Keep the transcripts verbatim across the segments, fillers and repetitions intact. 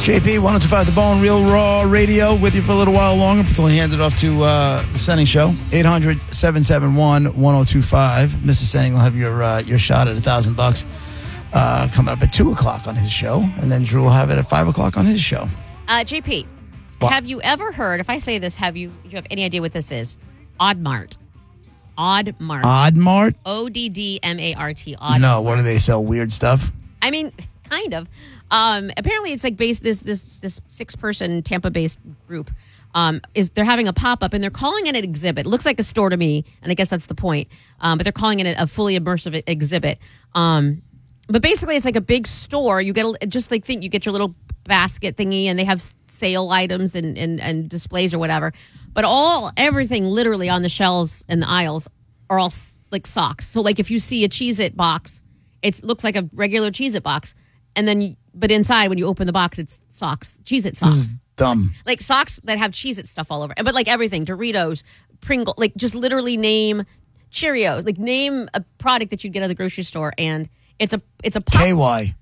J P, one oh two point five The Bone, Real Raw Radio, with you for a little while longer until he hands it off to uh, the Senning Show. eight hundred, seven seven one, one oh two five. Mister Senning will have your uh, your shot at a thousand bucks uh, coming up at two o'clock on his show, and then Drew will have it at five o'clock on his show. Uh, J P, what? Have you ever heard, if I say this, have you, do you have any idea what this is? Odd Mart. Odd Mart. Odd Mart? O D D M A R T. Odd No, Mart. what do they sell? Weird stuff? I mean, kind of. Um, apparently, it's like based this this this six person Tampa based group. Um, is they're having a pop up and they're calling it an exhibit. It looks like a store to me, and I guess that's the point. Um, but they're calling it a fully immersive exhibit. Um, but basically, it's like a big store. You get a, just like think you get your little basket thingy, and they have sale items and, and and displays or whatever. But all everything literally on the shelves and the aisles are all like socks. So like if you see a Cheez-It box, it looks like a regular Cheez-It box, and then. But inside, when you open the box, it's socks, Cheez-It socks. This is dumb. Like socks that have Cheez-It stuff all over. But like everything, Doritos, Pringle, like just literally name Cheerios. Like name a product that you'd get at the grocery store, and it's a it's a pop- K Y.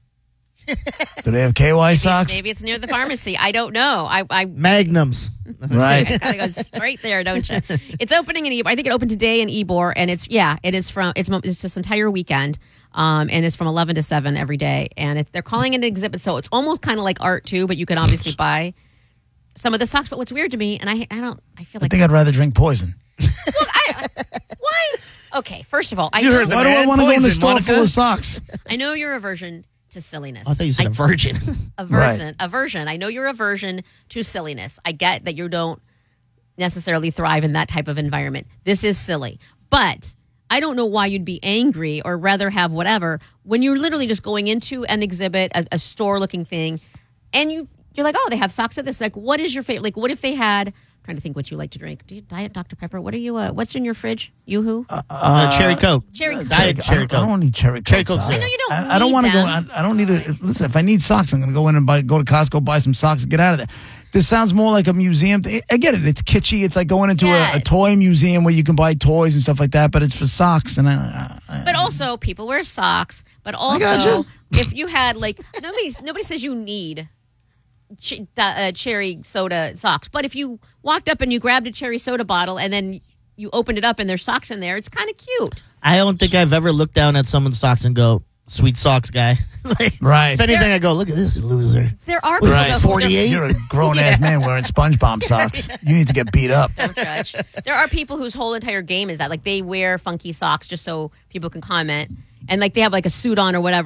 Do they have K Y maybe, socks? Maybe it's near the pharmacy. I don't know. I, I Magnums. Right. gotta go straight there, don't you? It's opening in Ybor. I think it opened today in Ybor, and it's yeah, it is from it's it's this entire weekend. Um, and it's from eleven to seven every day. And it's, they're calling it an exhibit, so it's almost kind of like art, too, but you can obviously buy some of the socks. But what's weird to me, and I I don't, I feel I like... think I'd rather drink poison. Look, I, why? Okay, first of all, I You know, heard the Why do I man, want to go in the poison, store Monica. full of socks? I know your aversion to silliness. I thought you said I, aversion. Aversion. Aversion. I know your aversion to silliness. I get that you don't necessarily thrive in that type of environment. This is silly. But... I don't know why you'd be angry or rather have whatever when you're literally just going into an exhibit, a, a store-looking thing, and you, you're like, oh, they have socks at this. Like, what is your favorite? Like, what if they had... I'm trying to think what you like to drink. Do you Diet Doctor Pepper? What are you... Uh, what's in your fridge? Yoo-hoo? Uh, Uh, cherry Coke. Cherry Coke. Diet I cherry don't, I Coke. don't need cherry Coke Cherry Coke socks. syrup. I know you don't I, I don't need want to go. them. I, I don't need to listen. If I need socks, I'm going to go in and buy. Go to Costco, buy some socks, and get out of there. This sounds more like a museum. I get it. It's kitschy. It's like going into Yes. a, a toy museum where you can buy toys and stuff like that. But it's for socks. And I, I, But also, people wear socks. But also, gotcha. if you had, like... Nobody, nobody says you need... Ch- uh, cherry soda socks. But if you walked up and you grabbed a cherry soda bottle and then you opened it up and there's socks in there, it's kind of cute. I don't think I've ever looked down at someone's socks and go, sweet socks guy. Like, Right. If anything, I go, look at this loser. There are What is people it, who- forty-eight? You're a grown ass man wearing SpongeBob socks. You need to get beat up. Don't judge. There are people whose whole entire game is that, like, they wear funky socks just so people can comment, and like they have like a suit on or whatever.